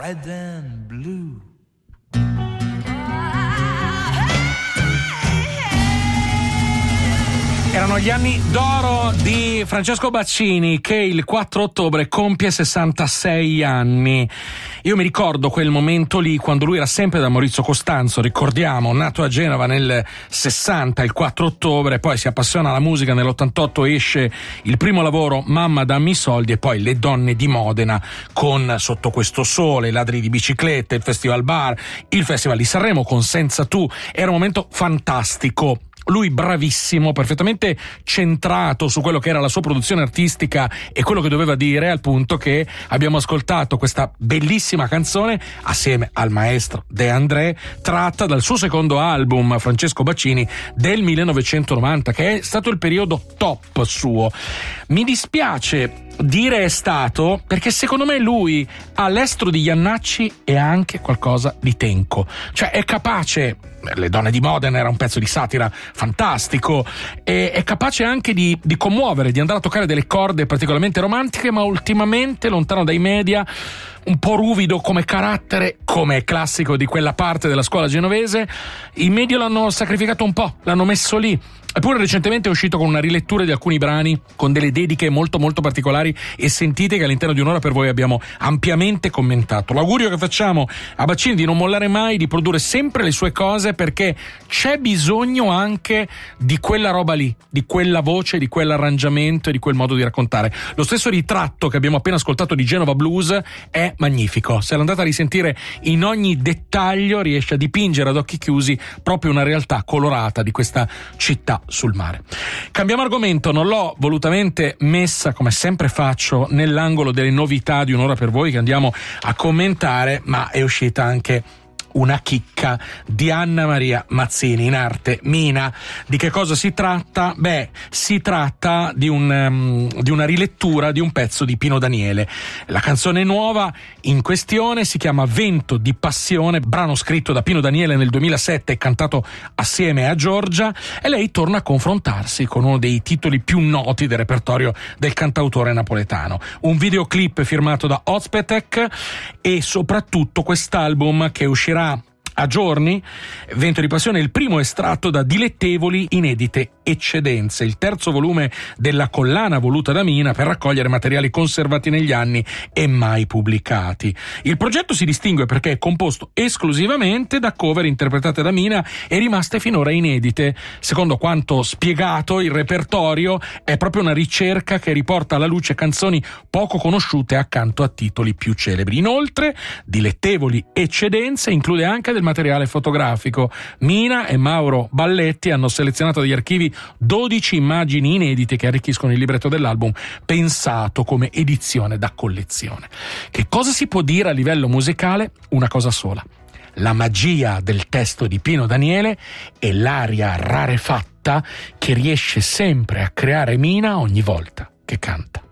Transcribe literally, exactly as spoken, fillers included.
white and blue. Erano gli anni d'oro di Francesco Baccini, che il quattro ottobre compie sessantasei anni. Io mi ricordo quel momento lì, quando lui era sempre da Maurizio Costanzo, ricordiamo, nato a Genova nel sessanta, il quattro ottobre, poi si appassiona alla musica, nell'ottantotto esce il primo lavoro, Mamma dammi i soldi, e poi Le donne di Modena, con Sotto questo sole, Ladri di biciclette, il Festival Bar, il Festival di Sanremo con Senza tu. Era un momento fantastico. Lui bravissimo, perfettamente centrato su quello che era la sua produzione artistica e quello che doveva dire, al punto che abbiamo ascoltato questa bellissima canzone assieme al maestro De André, tratta dal suo secondo album, Francesco Baccini, del millenovecentonovanta, che è stato il periodo top suo. Mi dispiace dire è stato, perché secondo me lui ha l'estro di Iannacci e ha anche qualcosa di Tenco, cioè è capace. Le donne di Modena era un pezzo di satira fantastico, e è capace anche di, di commuovere, di andare a toccare delle corde particolarmente romantiche, ma ultimamente lontano dai media, un po' ruvido come carattere, come è classico di quella parte della scuola genovese. I media l'hanno sacrificato un po', l'hanno messo lì. Eppure recentemente è uscito con una rilettura di alcuni brani con delle dediche molto molto particolari e sentite, che all'interno di un'ora per voi abbiamo ampiamente commentato. L'augurio che facciamo a Baccini di non mollare mai, di produrre sempre le sue cose, perché c'è bisogno anche di quella roba lì, di quella voce, di quell'arrangiamento e di quel modo di raccontare. Lo stesso ritratto che abbiamo appena ascoltato di Genova Blues è magnifico. Se l'andate a risentire in ogni dettaglio, riesce a dipingere ad occhi chiusi proprio una realtà colorata di questa città sul mare. Cambiamo argomento, non l'ho volutamente messa, come sempre faccio, nell'angolo delle novità di un'ora per voi che andiamo a commentare, ma è uscita anche una chicca di Anna Maria Mazzini, in arte Mina. Di che cosa si tratta? Beh, si tratta di, un, um, di una rilettura di un pezzo di Pino Daniele. La canzone nuova in questione si chiama Vento di passione, brano scritto da Pino Daniele nel duemilasette e cantato assieme a Giorgia, e lei torna a confrontarsi con uno dei titoli più noti del repertorio del cantautore napoletano. Un videoclip firmato da Ozpetek e soprattutto quest'album che uscirà a giorni. Vento di passione è il primo estratto da Dilettevoli inedite eccedenze, il terzo volume della collana voluta da Mina per raccogliere materiali conservati negli anni e mai pubblicati. Il progetto si distingue perché è composto esclusivamente da cover interpretate da Mina e rimaste finora inedite. Secondo quanto spiegato, il repertorio è proprio una ricerca che riporta alla luce canzoni poco conosciute accanto a titoli più celebri. Inoltre, Dilettevoli eccedenze include anche del materiale fotografico. Mina e Mauro Balletti hanno selezionato dagli archivi dodici immagini inedite che arricchiscono il libretto dell'album, pensato come edizione da collezione. Che cosa si può dire a livello musicale? Una cosa sola: la magia del testo di Pino Daniele e l'aria rarefatta che riesce sempre a creare Mina ogni volta che canta.